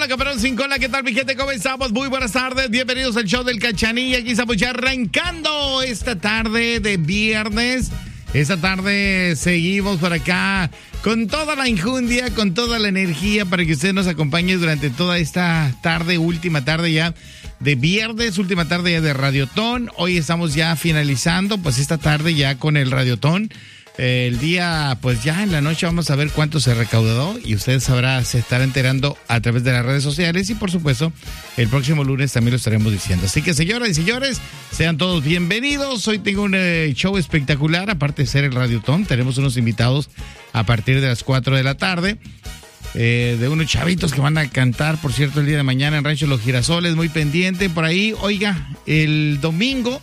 cola, caperón sin cola. ¿Qué tal, mi gente? ¿Cómo estamos? Muy buenas tardes. Bienvenidos al show del Cachanilla. Aquí estamos ya arrancando esta tarde de viernes. Esta tarde seguimos por acá con toda la injundia, con toda la energía para que usted nos acompañe durante toda esta tarde, última tarde ya de viernes, última tarde ya de Radiotón. Hoy estamos ya finalizando pues esta tarde ya con el Radiotón. El día, pues ya en la noche vamos a ver cuánto se recaudó y usted sabrá, se estará enterando a través de las redes sociales y por supuesto el próximo lunes también lo estaremos diciendo. Así que señoras y señores, sean todos bienvenidos. Hoy tengo un show espectacular, aparte de ser el Radiotón, tenemos unos invitados a partir de las 4 de la tarde. De unos chavitos que van a cantar, por cierto, el día de mañana en Rancho Los Girasoles, muy pendiente por ahí. Oiga, el domingo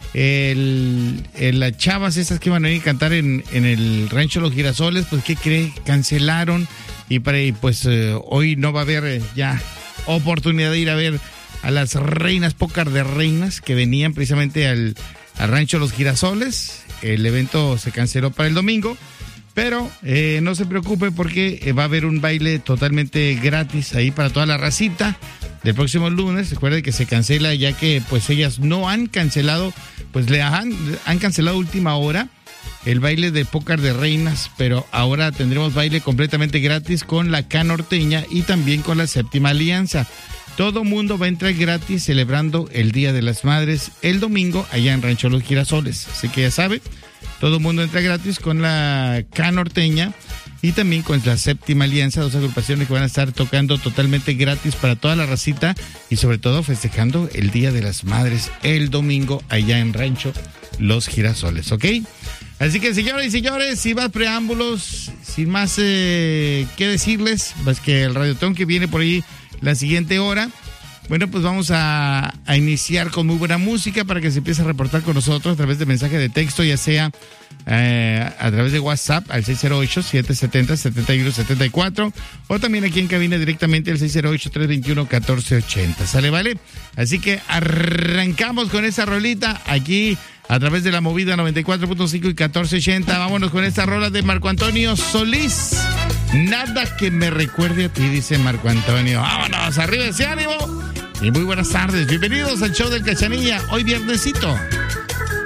las chavas estas que iban a ir a cantar en el Rancho Los Girasoles, pues ¿qué cree? Cancelaron y pues hoy no va a haber ya oportunidad de ir a ver a las reinas, pócar de reinas que venían precisamente al Rancho Los Girasoles. El evento se canceló para el domingo, pero no se preocupe porque va a haber un baile totalmente gratis ahí para toda la racita del próximo lunes. Recuerde que se cancela ya que pues ellas no han cancelado, pues han cancelado última hora el baile de pócar de reinas, pero ahora tendremos baile completamente gratis con la K Norteña y también con la Séptima Alianza. Todo mundo va a entrar gratis celebrando el Día de las Madres el domingo allá en Rancho Los Girasoles. Así que ya sabe, todo mundo entra gratis con la K Norteña y también con la Séptima Alianza, dos agrupaciones que van a estar tocando totalmente gratis para toda la racita y sobre todo festejando el Día de las Madres el domingo allá en Rancho Los Girasoles, ¿ok? Así que señores y señores, sin más preámbulos, sin más que decirles, pues que el Radiotón que viene por ahí la siguiente hora, bueno, pues vamos a iniciar con muy buena música para que se empiece a reportar con nosotros a través de mensaje de texto, ya sea a través de WhatsApp al 608-770-7174 o también aquí en cabina directamente al 608-321-1480. ¿Sale, vale? Así que arrancamos con esa rolita aquí a través de la movida 94.5 y 1480. Vámonos con esta rola de Marco Antonio Solís. Nada que me recuerde a ti, dice Marco Antonio. Vámonos, arriba ese ánimo. Y muy buenas tardes. Bienvenidos al show del Cachanilla. Hoy viernesito.